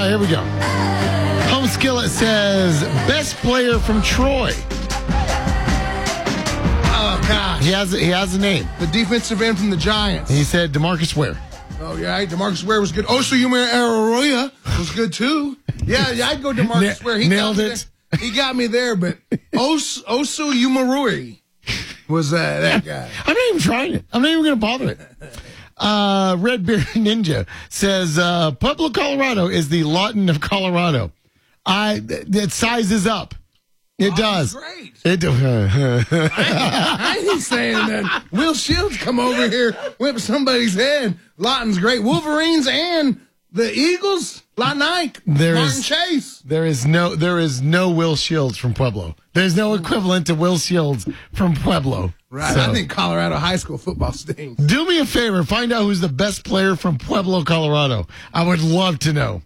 Here we go. Home Skillet says, best player from Troy. Oh, gosh. He has a name. The defensive end from the Giants. He said DeMarcus Ware. Oh, yeah. DeMarcus Ware was good. Oso Arroyo was good, too. Yeah, I'd go DeMarcus Ware. He nailed it. He got me there, but Osu Umarui was that guy. I'm not even trying it. I'm not even going to bother it. Red Beard Ninja says, Pueblo, Colorado is the Lawton of Colorado. It sizes up. It does. Great. I ain't saying that. Will Shields come over here, whip somebody's head. Lawton's great. Wolverines and the Eagles. Martin Chase. There is no Will Shields from Pueblo. There's no equivalent to Will Shields from Pueblo. Right. So, I think Colorado high school football stinks. Do me a favor. Find out who's the best player from Pueblo, Colorado. I would love to know.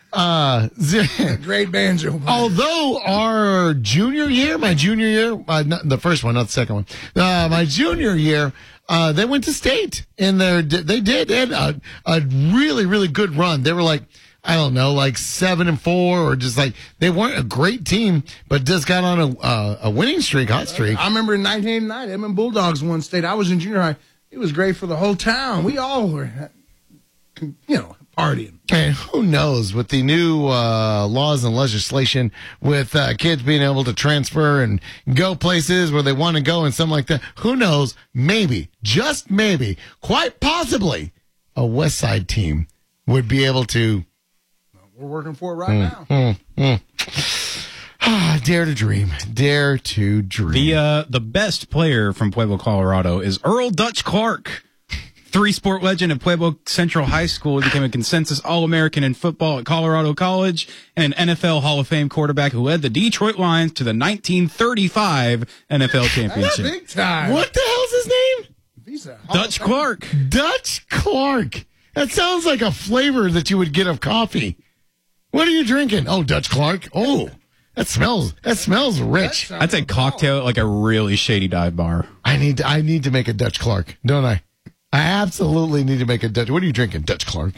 Great banjo. Although my junior year, not the first one, not the second one, my junior year, they went to state and they had a really, really good run. They were like 7-4, or just like, they weren't a great team, but just got on a winning streak, hot streak. I remember in 1989, Edmond Bulldogs won state. I was in junior high. It was great for the whole town. We all were, partying. And who knows, with the new laws and legislation, with kids being able to transfer and go places where they want to go and something like that, who knows, maybe, just maybe, quite possibly, a West Side team would be able to. We're working for it right now. Dare to dream. Dare to dream. The best player from Pueblo, Colorado is Earl Dutch Clark. Three-sport legend at Pueblo Central High School. He became a consensus All-American in football at Colorado College and an NFL Hall of Fame quarterback who led the Detroit Lions to the 1935 NFL championship. Big time. What the hell's his name? Dutch Clark. Dutch Clark. That sounds like a flavor that you would get of coffee. What are you drinking? Oh, Dutch Clark. Oh, that smells rich. I'd say cocktail at like a really shady dive bar. I need to make a Dutch Clark, don't I? I absolutely need to make a Dutch. What are you drinking, Dutch Clark?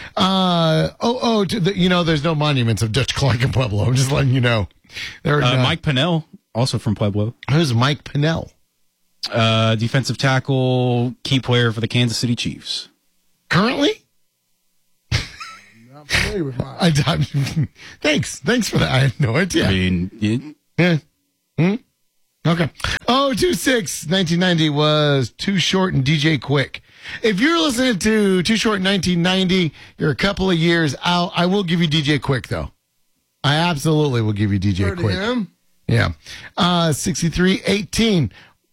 There's no monuments of Dutch Clark in Pueblo. I'm just letting you know. Mike Pinnell, also from Pueblo. Who's Mike Pinnell? Defensive tackle, key player for the Kansas City Chiefs. Currently? I'm not familiar with Mike. Thanks for that. I had no idea. I mean, yeah. Okay. 26, 1990 was Too Short and DJ Quick. If you're listening to Too Short in 1990, you're a couple of years out. I will give you DJ Quick, though. I absolutely will give you DJ Quick. Him? Yeah. 63-18.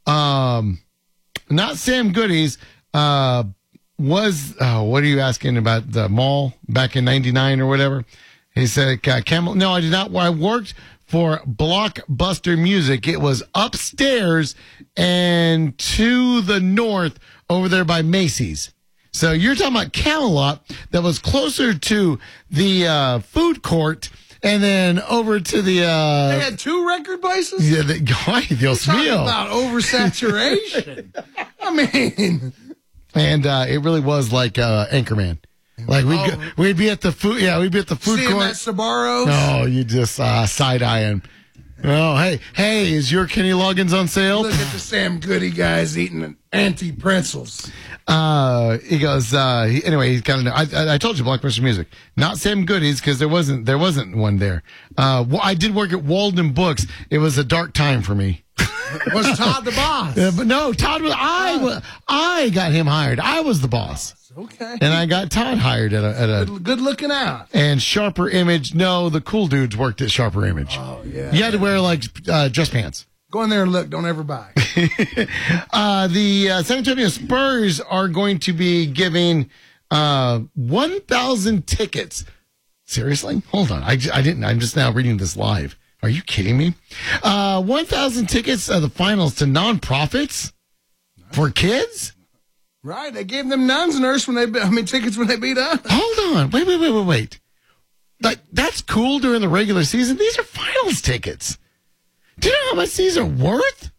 Not Sam Goodies. What are you asking about the mall back in 99 or whatever? He said, Camel. No, I did not. I worked for Blockbuster Music. It was upstairs and to the north over there by Macy's. So you're talking about Camelot that was closer to the food court and then over to the... they had two record places? Yeah, Dios mío. About oversaturation. I mean... And it really was like Anchorman. Like we'd be at the food, we'd be at the food court. Seeing that Sbarro's? No, you just side-eyeing. Oh, hey, is your Kenny Loggins on sale? Look at the Sam Goody guys eating anti-pretzels. He goes, anyway, he's kind of, I told you Blockbuster Music, not Sam Goody's because there wasn't one there. I did work at Walden Books. It was a dark time for me. Was Todd the boss? But no, Todd was, I got him hired. I was the boss. Okay. And I got Todd hired at a good looking out. And Sharper Image. No, the cool dudes worked at Sharper Image. Oh yeah. You had to wear like dress pants. Go in there and look. Don't ever buy. The San Antonio Spurs are going to be giving 1,000 tickets. Seriously? Hold on. I didn't. I'm just now reading this live. Are you kidding me? 1,000 tickets of the finals to nonprofits for kids. Right, they gave them tickets when they beat us. Hold on, wait. Like that's cool during the regular season. These are finals tickets. Do you know how much these are worth?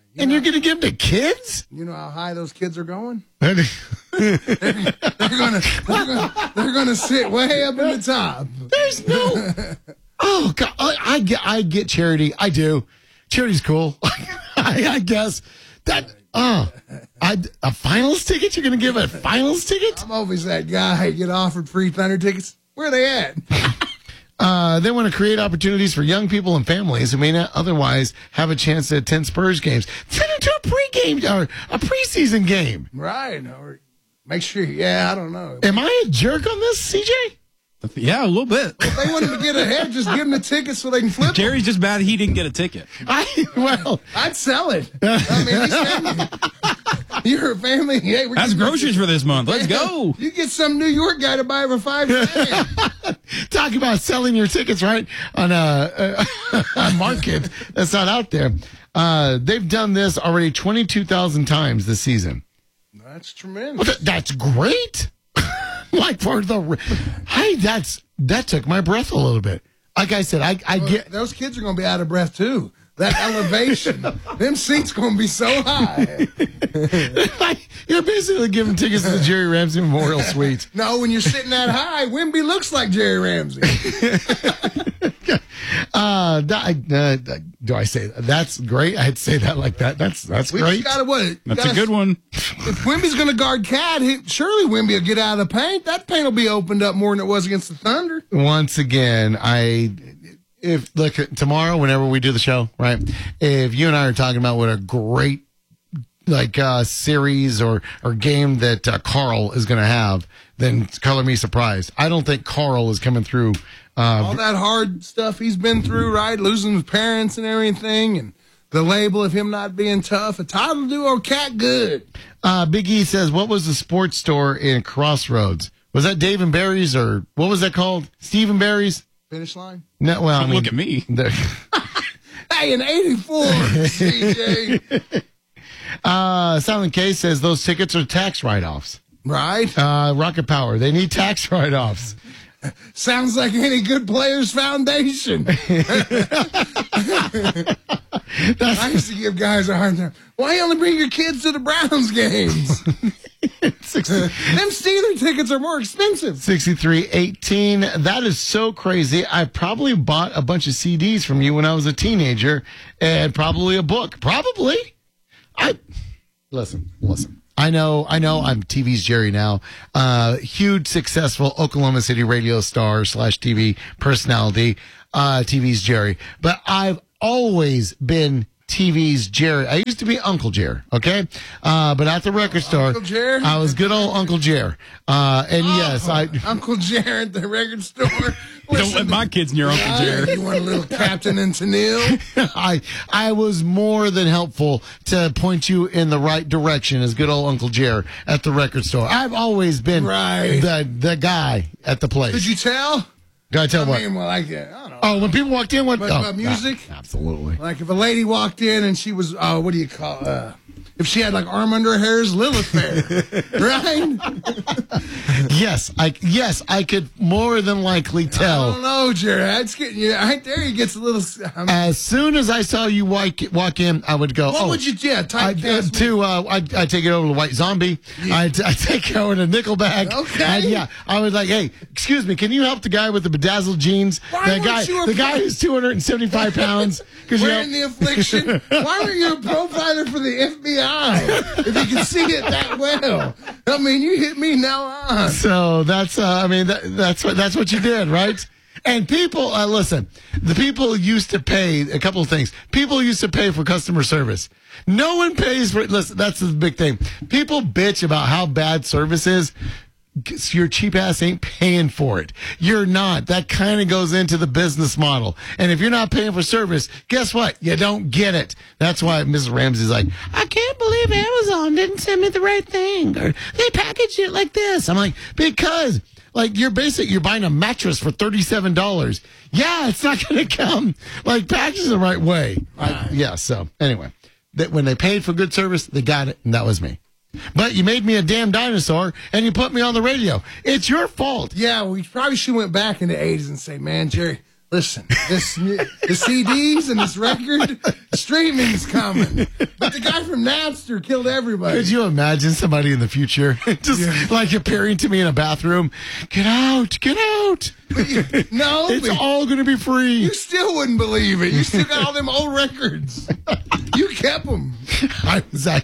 And you're going to give them to kids? You know how high those kids are going? Well, They're gonna sit way up in the top. there's no. Oh God, I get charity. I do. Charity's cool. I guess that. A finals ticket? You're going to give a finals ticket? I'm always that guy. Get offered free Thunder tickets. Where are they at? They want to create opportunities for young people and families who may not otherwise have a chance to attend Spurs games. Send them to a pregame or a preseason game. Right. Or make sure. Yeah, I don't know. Am I a jerk on this, CJ? Yeah, a little bit. If they want them to get ahead, just give them the tickets so they can flip them. Jerry's just mad he didn't get a ticket. I'd sell it. I mean, you're a family. Hey, That's groceries for this month. Let's go. You get some New York guy to buy it for $5. Talk about selling your tickets, right, on a market that's not out there. They've done this already 22,000 times this season. That's tremendous. Well, that's great. Like for that took my breath a little bit. Like I said, I get those kids are going to be out of breath too. That elevation, them seats going to be so high. You're basically giving tickets to the Jerry Ramsey Memorial Suite. No, when you're sitting that high, Wemby looks like Jerry Ramsey. Do I say that? That's great? I'd say that like that. That's great. That's a good one. If Wemby's going to guard Cat, surely Wemby will get out of the paint. That paint will be opened up more than it was against the Thunder. Once again, if look tomorrow, whenever we do the show, right? If you and I are talking about what a great series or game that Carl is going to have, then color me surprised. I don't think Carl is coming through. All that hard stuff he's been through, right? Losing his parents and everything, and the label of him not being tough. A title duo, Cat good. Big E says, what was the sports store in Crossroads? Was that Dave and Barry's or what was that called? Steve and Barry's? Finish line? No, well, I mean, look at me. Hey, in 84, CJ. Silent K says those tickets are tax write-offs. Right? Rocket Power, they need tax write-offs. Sounds like any good player's foundation. I used to give guys a hard time. Why you only bring your kids to the Browns games? Them Steeler tickets are more expensive. 6318. That is so crazy. I probably bought a bunch of CDs from you when I was a teenager and probably a book. Probably. Listen. I know I'm TV's Jerry now. Huge, successful Oklahoma City radio star / TV personality, TV's Jerry. But I've always been TV's Jerry. I used to be Uncle Jer, okay? But at the record store, I was good old Uncle Jer. Uncle Jer at the record store. Don't let my kids near Uncle Jer. You want a little Captain and Tennille? I was more than helpful to point you in the right direction as good old Uncle Jer at the record store. I've always been the guy at the place. Did you tell? Did I tell what? I mean, well, I don't know. Oh, when people walked in, music? Absolutely. Like if a lady walked in and she was, what do you call if she had like arm under her hairs, Lilith Fair, right? Yes, I could more than likely tell. I don't know, Jerry. That's getting you right there. He gets a little. As soon as I saw you walk in, I would go. What would you do? I take it over to White Zombie. Yeah. I take it over to Nickelback. Okay. I was like, hey, excuse me, can you help the guy with the bedazzled jeans? The guy who's 275 pounds. Wearing the affliction. Why were you a profiler for the FBI? If you can see it that well, I mean, you hit me now on. So that's what you did, right? And people, listen, the people used to pay a couple of things. People used to pay for customer service. No one pays for it. Listen, that's the big thing. People bitch about how bad service is. Your cheap ass ain't paying for it. You're not. That kind of goes into the business model. And if you're not paying for service, guess what? You don't get it. That's why Mrs. Ramsey's like, I can't believe Amazon didn't send me the right thing. Or they packaged it like this. I'm like, because you're buying a mattress for $37. Yeah, it's not going to come packaged the right way. So anyway, when they paid for good service, they got it. And that was me. But you made me a damn dinosaur, and you put me on the radio. It's your fault. Yeah, we probably should have went back in the 80s and say, man, Jerry, listen, the CDs and this record, streaming's coming. But the guy from Napster killed everybody. Could you imagine somebody in the future just like appearing to me in a bathroom? Get out, get out. No, it's all going to be free. You still wouldn't believe it. You still got all them old records. You kept them. I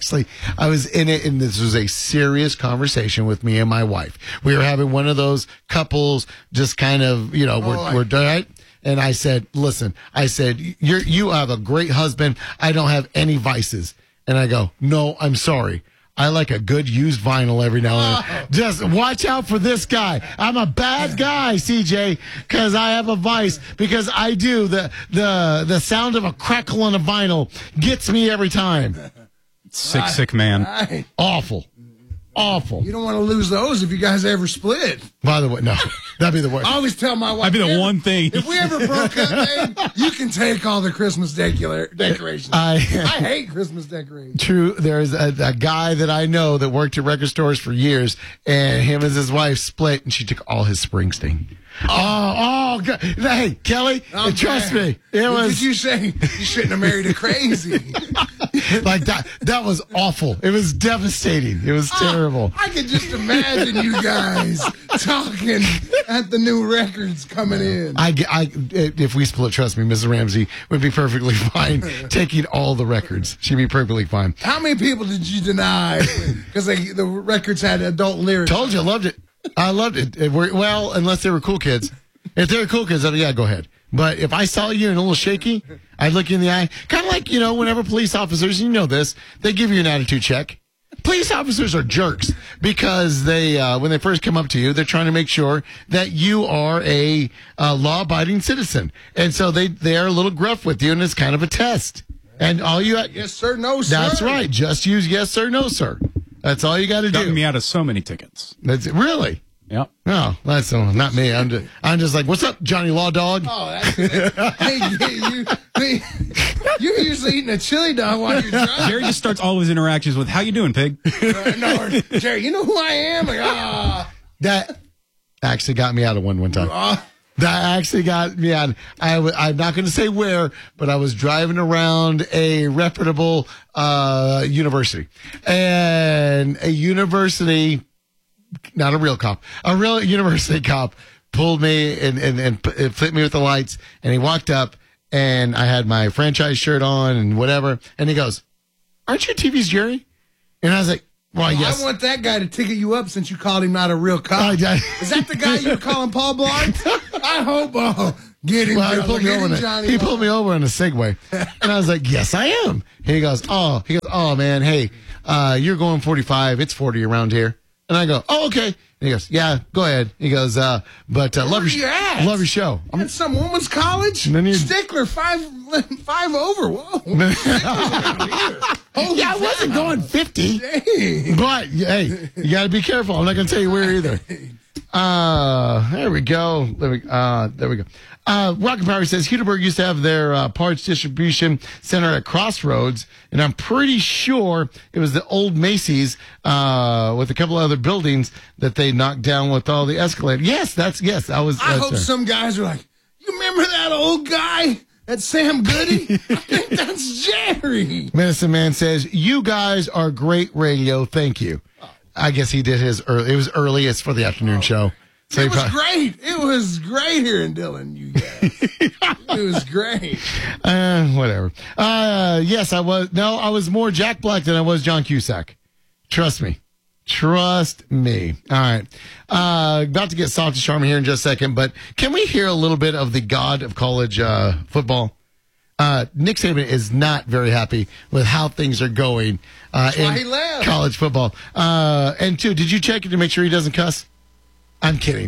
was in it, and this was a serious conversation with me and my wife. We were having one of those couples, just kind of, we're right. And I said, listen, you have a great husband. I don't have any vices. And I go, no, I'm sorry. I like a good used vinyl every now and then. Just watch out for this guy. I'm a bad guy, CJ, because I have a vice. Because I do. The sound of a crackle on a vinyl gets me every time. Sick man. Right. Awful. You don't want to lose those if you guys ever split. By the way, no. That'd be the worst. I always tell my wife. That'd be the one thing. If we ever broke up, babe, you can take all the Christmas decorations. I hate Christmas decorations. True. There's a guy that I know that worked at record stores for years, and him and his wife split, and she took all his Springsteen. Oh, God. Hey, Kelly, trust me. Did you say you shouldn't have married a crazy? Like that was awful. It was devastating. It was terrible. I could just imagine you guys talking at the new records coming in. If we split, trust me, Mrs. Ramsey would be perfectly fine taking all the records. She'd be perfectly fine. How many people did you deny because the records had adult lyrics? Told you, I loved it. I loved it. Well, unless they were cool kids. If they were cool kids, yeah, go ahead. But if I saw you and a little shaky, I'd look you in the eye. Kind of like, whenever police officers, you know this, they give you an attitude check. Police officers are jerks because they, when they first come up to you, they're trying to make sure that you are a law-abiding citizen. And so they are a little gruff with you, and it's kind of a test. And all you yes, sir, no, sir. That's right. Just use yes, sir, no, sir. That's all you got to do. Gotten me out of so many tickets. That's it. Really? Yep. No, that's not me. I'm just like, what's up, Johnny Law Dog? Oh, that's it. Hey, you're usually eating a chili dog while you're driving. Jerry just starts all his interactions with, how you doing, pig? No, Jerry, you know who I am? Like, That actually got me out of one time. That actually got me out. I'm not going to say where, but I was driving around a reputable university. And a university, not a real cop, a real university cop pulled me and flipped me with the lights. And he walked up, and I had my franchise shirt on and whatever. And he goes, "Aren't you TV's Jerry?" And I was like, well, yes. I want that guy to ticket you up since you called him not a real cop. Is that the guy you were calling Paul Blart? I hope. Get him, well, he pulled me over in a Segway. And I was like, yes, I am. And he goes, oh, man, hey, you're going 45. It's 40 around here. And I go, oh, okay. And he goes, yeah, go ahead. He goes, but love your show. I'm at some woman's college. Stickler, five over. Whoa. Yeah, I wasn't going 50. Dang. But, hey, you got to be careful. I'm not going to tell you where either. There we go. There we go. Rocket Power says Hudaburg used to have their parts distribution center at Crossroads, and I'm pretty sure it was the old Macy's with a couple other buildings that they knocked down with all the escalators. Yes. I hope some guys are like, you remember that old guy? That's Sam Goody? I think that's Jerry. Medicine Man says, you guys are great radio. Thank you. I guess he did his early. It was early. It's for the afternoon show. So it was great. It was great here in Dillon, you guys. It was great. Whatever. Yes, I was. No, I was more Jack Black than I was John Cusack. Trust me. All right. About to get Soft and Charmin here in just a second, but can we hear a little bit of the god of college football? Nick Saban is not very happy with how things are going in college football. And two, did you check it to make sure he doesn't cuss? I'm kidding.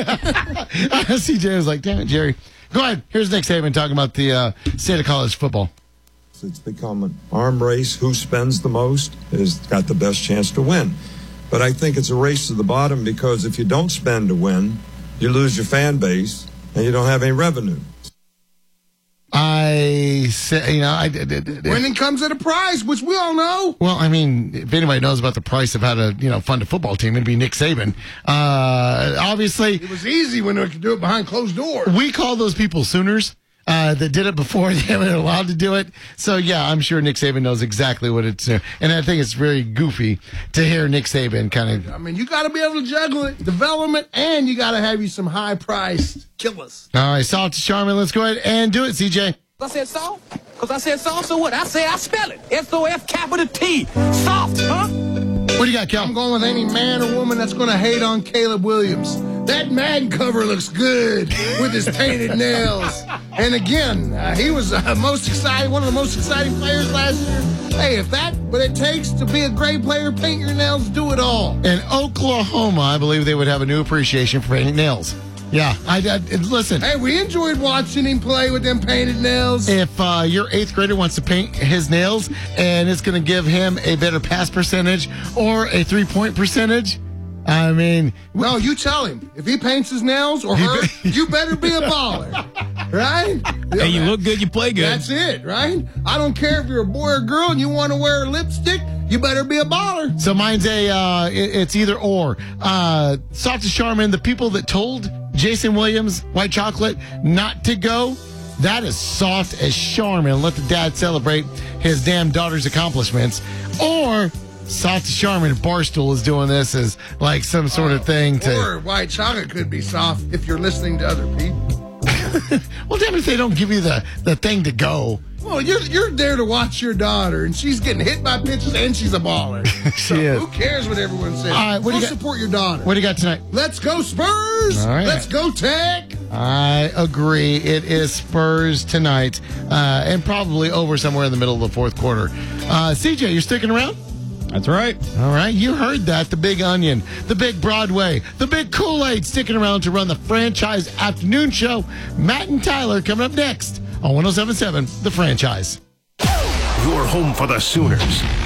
CJ was like, damn it, Jerry. Go ahead. Here's Nick Saban talking about the state of college football. It's become an arm race. Who spends the most has got the best chance to win. But I think it's a race to the bottom because if you don't spend to win, you lose your fan base and you don't have any revenue. I I say, winning comes at a price, which we all know. Well, I mean, if anybody knows about the price of how to, fund a football team, it'd be Nick Saban. Obviously, it was easy when they could do it behind closed doors. We call those people Sooners. That did it before they were allowed to do it. So, yeah, I'm sure Nick Saban knows exactly what it's doing. And I think it's very goofy to hear Nick Saban kind of... I mean, you got to be able to juggle it, development, and you got to have you some high-priced killers. All right, Soft to Charmin, let's go ahead and do it, CJ. I said soft? Because I said soft, so what? I spell it. S-O-F capital T. Soft, huh? What do you got, Kel? I'm going with any man or woman that's going to hate on Caleb Williams. That Madden cover looks good with his painted nails. And again, he was one of the most exciting players last year. Hey, if that's what it takes to be a great player, paint your nails, do it all. In Oklahoma, I believe they would have a new appreciation for painting nails. Yeah, I listen. Hey, we enjoyed watching him play with them painted nails. If your 8th grader wants to paint his nails and it's going to give him a better pass percentage or a 3-point percentage, I mean... No, you tell him. If he paints his nails or her, you better be a baller. Right? Hey, you look good, you play good. That's it, right? I don't care if you're a boy or girl and you want to wear lipstick, you better be a baller. So mine's it's either or. Soft to Charmin, the people that told Jason Williams, White Chocolate, not to go, that is soft as Charmin. Let the dad celebrate his damn daughter's accomplishments. Or Soft to Charmin, Barstool is doing this as like some sort of thing to... Or White Chocolate could be soft if you're listening to other people. Well, damn it, if they don't give you the thing to go. Well, you're there to watch your daughter, and she's getting hit by pitches, and she's a baller. She is. Who cares what everyone says? All right, go support your daughter. What do you got tonight? Let's go Spurs! All right. Let's go Tech! I agree. It is Spurs tonight, and probably over somewhere in the middle of the fourth quarter. CJ, you're sticking around? That's right. All right, you heard that. The Big Onion, the Big Broadway, the Big Kool-Aid sticking around to run the Franchise Afternoon Show. Matt and Tyler coming up next on 107.7 The Franchise. Your home for the Sooners.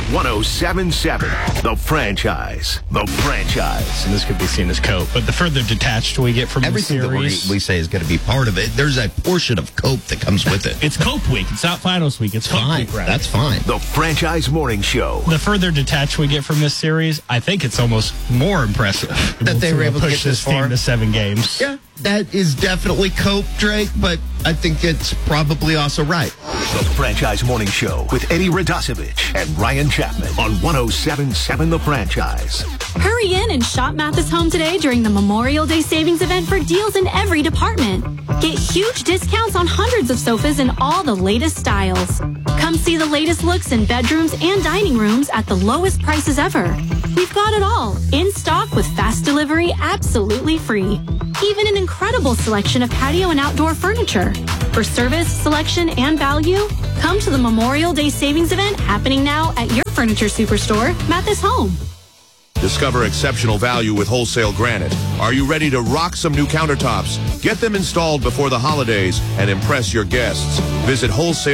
107.7 The Franchise. The Franchise. And this could be seen as cope, but the further detached we get from everything the series, that we say is going to be part of it. There's a portion of cope that comes with it. It's cope week. It's not finals week. It's cope fine. week, right? That's fine. The Franchise Morning Show. The further detached we get from this series, I think it's almost more impressive that they were able to push get this far. team to 7 games. Yeah, that is definitely cope, Drake, but I think it's probably also right. The Franchise Morning Show with Eddie Radosevich and Ryan Chapman on 107.7 The Franchise. Hurry in and shop Mathis Home today during the Memorial Day savings event for deals in every department. Get huge discounts on hundreds of sofas in all the latest styles. Come see the latest looks in bedrooms and dining rooms at the lowest prices ever. We've got it all in stock with fast delivery absolutely free. Even an incredible selection of patio and outdoor furniture. For service, selection, and value, come to the Memorial Day savings event happening now at your furniture superstore, Mathis Home. Discover exceptional value with Wholesale Granite. Are you ready to rock some new countertops? Get them installed before the holidays and impress your guests. Visit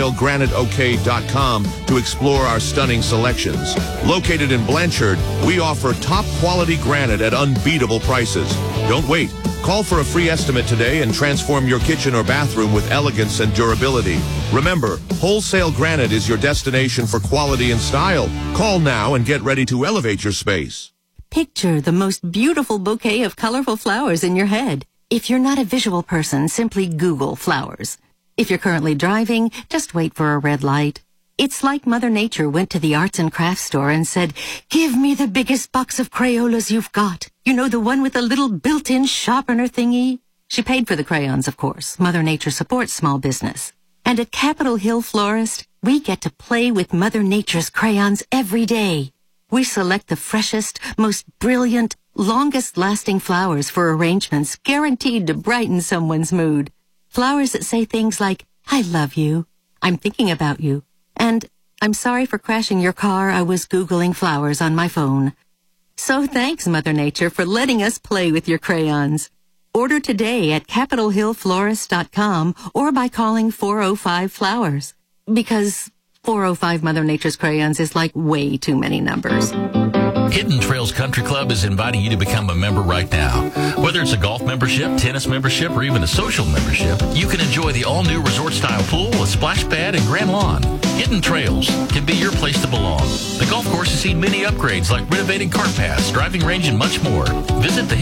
WholesaleGraniteOK.com to explore our stunning selections. Located in Blanchard, we offer top quality granite at unbeatable prices. Don't wait. Call for a free estimate today and transform your kitchen or bathroom with elegance and durability. Remember, Wholesale Granite is your destination for quality and style. Call now and get ready to elevate your space. Picture the most beautiful bouquet of colorful flowers in your head. If you're not a visual person, simply Google flowers. If you're currently driving, just wait for a red light. It's like Mother Nature went to the arts and crafts store and said, "Give me the biggest box of Crayolas you've got. You know, the one with the little built-in sharpener thingy?" She paid for the crayons, of course. Mother Nature supports small business. And at Capitol Hill Florist, we get to play with Mother Nature's crayons every day. We select the freshest, most brilliant, longest-lasting flowers for arrangements guaranteed to brighten someone's mood. Flowers that say things like, "I love you," "I'm thinking about you," and "I'm sorry for crashing your car. I was Googling flowers on my phone." So thanks, Mother Nature, for letting us play with your crayons. Order today at CapitolHillFlorist.com or by calling Hidden Trails Country Club is inviting you to become a member right now. Whether it's a golf membership, tennis membership, or even a social membership, you can enjoy the all-new resort-style pool, a splash pad, and grand lawn. Hidden Trails can be your place to belong. The golf course has seen many upgrades like renovated cart paths, driving range, and much more. Visit the